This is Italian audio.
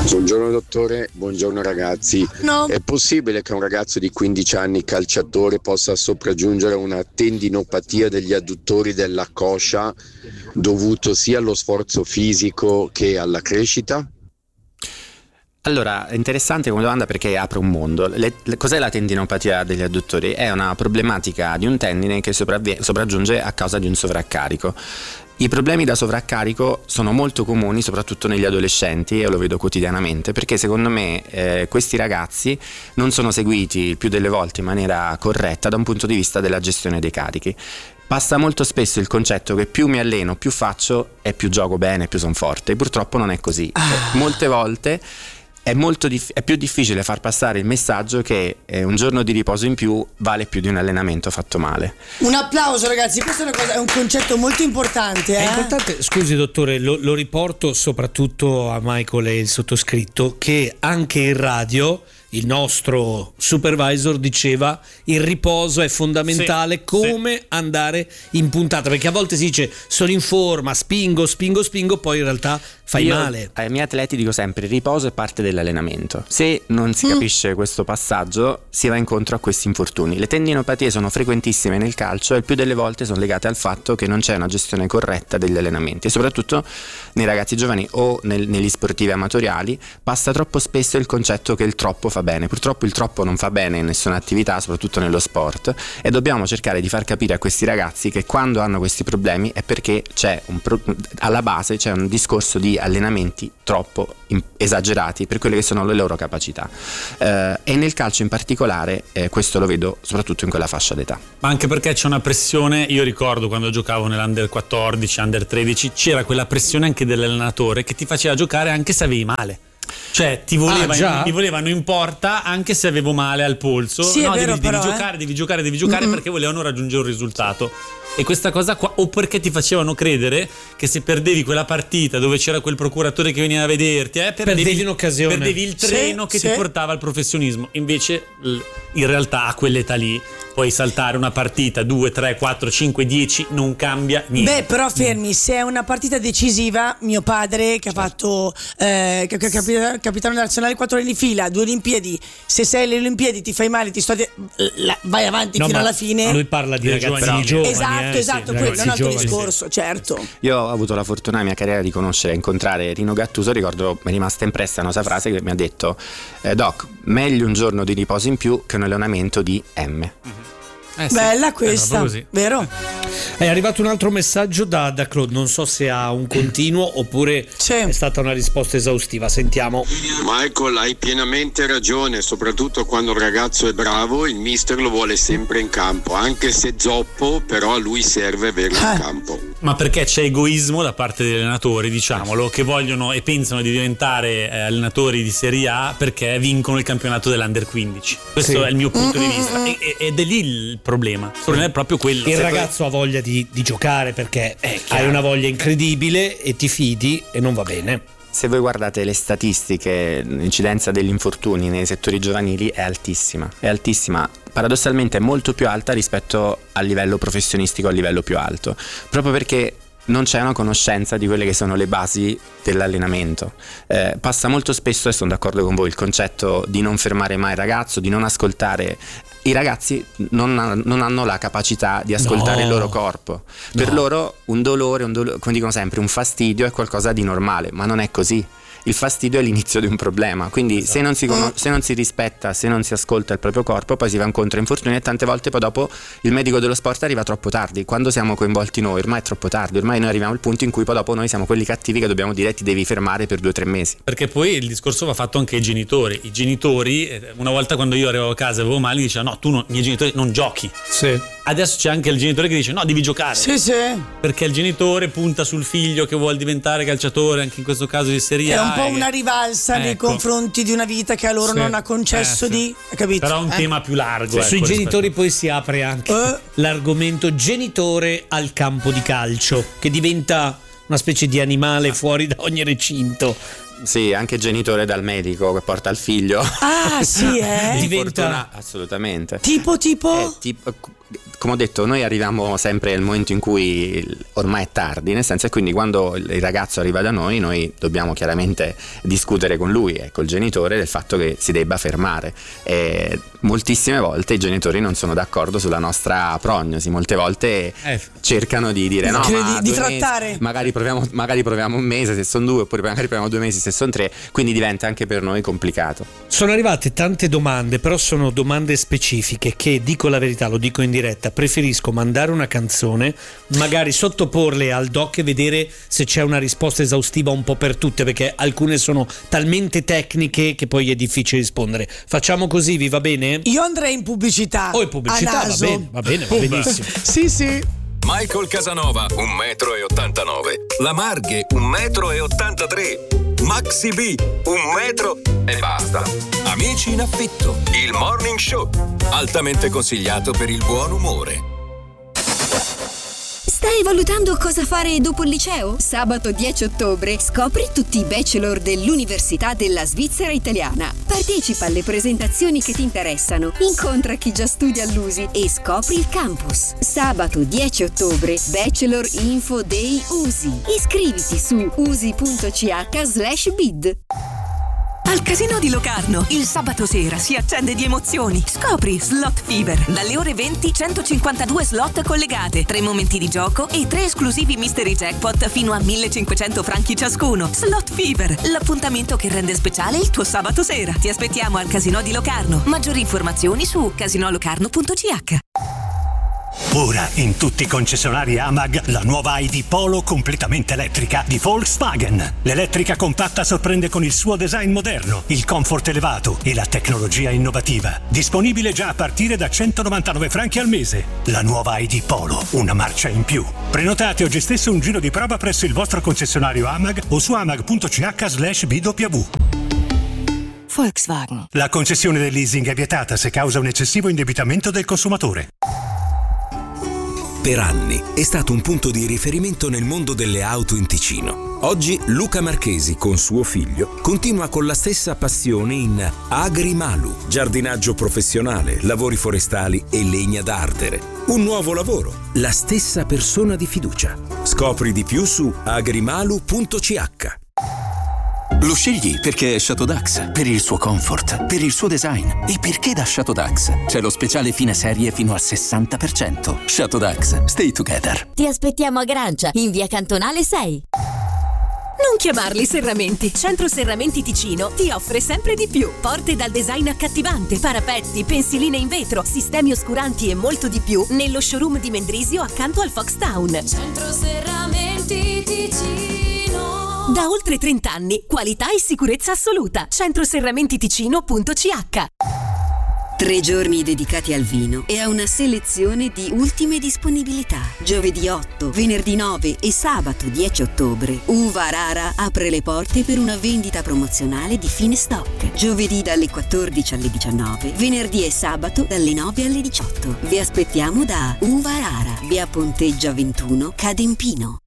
Buongiorno dottore, buongiorno ragazzi. No. È possibile che un ragazzo di 15 anni calciatore possa sopraggiungere una tendinopatia degli adduttori della coscia dovuto sia allo sforzo fisico che alla crescita? Allora, è interessante come domanda perché apre un mondo. Cos'è la tendinopatia degli adduttori? È una problematica di un tendine che sopraggiunge a causa di un sovraccarico. I problemi da sovraccarico sono molto comuni soprattutto negli adolescenti, e lo vedo quotidianamente, perché secondo me questi ragazzi non sono seguiti il più delle volte in maniera corretta da un punto di vista della gestione dei carichi. Passa molto spesso il concetto che più mi alleno, più faccio e più gioco bene, più sono forte. Purtroppo non è così. Molte volte è più difficile far passare il messaggio che un giorno di riposo in più vale più di un allenamento fatto male. Un applauso ragazzi, questo è un concetto molto importante. È importante, scusi dottore, lo riporto soprattutto a Michael e il sottoscritto, che anche in radio il nostro supervisor diceva il riposo è fondamentale, come andare in puntata, perché a volte si dice sono in forma, spingo, poi in realtà fai male. Ai miei atleti dico sempre: il riposo è parte dell'allenamento. Se non si capisce questo passaggio, si va incontro a questi infortuni. Le tendinopatie sono frequentissime nel calcio e il più delle volte sono legate al fatto che non c'è una gestione corretta degli allenamenti, e soprattutto nei ragazzi giovani o negli sportivi amatoriali passa troppo spesso il concetto che il troppo fa bene. Purtroppo il troppo non fa bene in nessuna attività, soprattutto nello sport, e dobbiamo cercare di far capire a questi ragazzi che quando hanno questi problemi è perché alla base c'è un discorso di allenamenti troppo esagerati per quelle che sono le loro capacità, e nel calcio in particolare questo lo vedo soprattutto in quella fascia d'età. Ma anche perché c'è una pressione. Io ricordo quando giocavo nell'Under 14, Under 13, c'era quella pressione anche dell'allenatore che ti faceva giocare anche se avevi male. Cioè ti volevano in porta anche se avevo male al polso. Sì, no, è vero, devi giocare perché volevano raggiungere un risultato. E questa cosa qua, o perché ti facevano credere che se perdevi quella partita dove c'era quel procuratore che veniva a vederti, perdevi un'occasione, perdevi il treno che ti portava al professionismo. Invece in realtà a quell'età lì puoi saltare una partita 2, 3, 4, 5, 10, non cambia niente. Beh, però fermi, se è una partita decisiva, mio padre che ha fatto capitano nazionale 4 anni di fila, 2 Olimpiadi, se sei alle Olimpiadi ti fai male, vai avanti fino alla fine. Lui parla di ragazzi giovani. Esatto, quello è un altro discorso, certo. Io ho avuto la fortuna nella mia carriera di conoscere e incontrare Rino Gattuso. Ricordo, mi è rimasta impressa una sua frase che mi ha detto: Doc, meglio un giorno di riposo in più che un allenamento di M. Bella questa, vero? È arrivato un altro messaggio da Claude, non so se ha un continuo oppure è stata una risposta esaustiva. Sentiamo. Michael, hai pienamente ragione, soprattutto quando un ragazzo è bravo, il mister lo vuole sempre in campo, anche se zoppo, però a lui serve averlo in campo. Ma perché c'è egoismo da parte degli allenatori, diciamolo, che vogliono e pensano di diventare allenatori di Serie A perché vincono il campionato dell'Under 15. Questo è il mio punto di vista, ed è lì il problema. Il problema è proprio quello. Il ragazzo ha voglia di giocare perché hai una voglia incredibile e ti fidi e non va bene. Se voi guardate le statistiche, l'incidenza degli infortuni nei settori giovanili è altissima, paradossalmente è molto più alta rispetto al livello professionistico, al livello più alto, proprio perché non c'è una conoscenza di quelle che sono le basi dell'allenamento. Passa molto spesso, e sono d'accordo con voi, il concetto di non fermare mai il ragazzo, di non ascoltare. I ragazzi non hanno la capacità di ascoltare il loro corpo. Per loro un dolore, come dicono sempre, un fastidio è qualcosa di normale, ma non è così. Il fastidio è l'inizio di un problema, quindi se non si rispetta, se non si ascolta il proprio corpo, poi si va incontro a infortuni, e tante volte poi dopo il medico dello sport arriva troppo tardi. Quando siamo coinvolti noi ormai è troppo tardi, ormai noi arriviamo al punto in cui poi dopo noi siamo quelli cattivi che dobbiamo dire ti devi fermare per 2 o 3 mesi. Perché poi il discorso va fatto anche ai genitori. I genitori, una volta quando io arrivavo a casa e avevo male, dicevano no, tu i miei genitori non giochi. Adesso c'è anche il genitore che dice no, devi giocare. Perché il genitore punta sul figlio che vuole diventare calciatore, anche in questo caso di Serie A. È un po' una rivalsa nei confronti di una vita che a loro non ha concesso di, capito? Però è un tema più largo. Sui genitori poi si apre anche l'argomento genitore al campo di calcio, che diventa una specie di animale fuori da ogni recinto. Sì, anche genitore dal medico che porta il figlio. Ah, sì, diventa assolutamente. Tipo? Come ho detto, noi arriviamo sempre al momento in cui ormai è tardi, nel senso che quindi quando il ragazzo arriva da noi dobbiamo chiaramente discutere con lui e col genitore del fatto che si debba fermare. E moltissime volte i genitori non sono d'accordo sulla nostra prognosi, molte volte cercano di dire no, di trattare. Mesi, magari proviamo un mese se sono 2, oppure magari proviamo 2 mesi se sono 3, quindi diventa anche per noi complicato. Sono arrivate tante domande, però sono domande specifiche che, dico la verità, lo dico in diretta, preferisco mandare una canzone, magari sottoporle al doc e vedere se c'è una risposta esaustiva un po' per tutte, perché alcune sono talmente tecniche che poi è difficile rispondere. Facciamo così, vi va bene? Io andrei in pubblicità. In pubblicità, va bene, va benissimo. Sì. Michael Casanova, 1,89 m. La Marghe, 1,83 m. Maxi B, 1 metro e basta. Amici in affitto, il morning show, altamente consigliato per il buon umore. Stai valutando cosa fare dopo il liceo? Sabato 10 ottobre scopri tutti i bachelor dell'Università della Svizzera Italiana. Partecipa alle presentazioni che ti interessano, incontra chi già studia all'USI e scopri il campus. Sabato 10 ottobre, Bachelor Info Day USI. Iscriviti su usi.ch/bid. Al Casinò di Locarno, il sabato sera si accende di emozioni. Scopri Slot Fever. Dalle ore 20, 152 slot collegate, 3 momenti di gioco e 3 esclusivi mystery jackpot fino a 1.500 franchi ciascuno. Slot Fever, l'appuntamento che rende speciale il tuo sabato sera. Ti aspettiamo al Casinò di Locarno. Maggiori informazioni su casinolocarno.ch. Ora in tutti i concessionari AMAG la nuova ID Polo completamente elettrica di Volkswagen. L'elettrica compatta sorprende con il suo design moderno, il comfort elevato e la tecnologia innovativa. Disponibile già a partire da 199 franchi al mese. La nuova ID Polo, una marcia in più. Prenotate oggi stesso un giro di prova presso il vostro concessionario AMAG o su amag.ch/bw. Volkswagen. La concessione del leasing è vietata se causa un eccessivo indebitamento del consumatore. Per anni è stato un punto di riferimento nel mondo delle auto in Ticino. Oggi Luca Marchesi con suo figlio continua con la stessa passione in Agrimalu, giardinaggio professionale, lavori forestali e legna da ardere. Un nuovo lavoro, la stessa persona di fiducia. Scopri di più su agrimalu.ch. Lo scegli perché è Chateau Dax, per il suo comfort, per il suo design e perché da Chateau Dax c'è lo speciale fine serie fino al 60%. Chateau Dax, stay together. Ti aspettiamo a Grancia, in via Cantonale 6. Non chiamarli serramenti. Centro Serramenti Ticino ti offre sempre di più. Porte dal design accattivante, parapetti, pensiline in vetro, sistemi oscuranti e molto di più nello showroom di Mendrisio accanto al Foxtown. Centro Serramenti Ticino. Da oltre 30 anni, qualità e sicurezza assoluta. Centroserramentiticino.ch. 3 giorni dedicati al vino e a una selezione di ultime disponibilità. Giovedì 8, venerdì 9 e sabato 10 ottobre. Uva Rara apre le porte per una vendita promozionale di fine stock. Giovedì dalle 14 alle 19, venerdì e sabato dalle 9 alle 18. Vi aspettiamo da Uva Rara, via Ponteggia 21, Cadempino.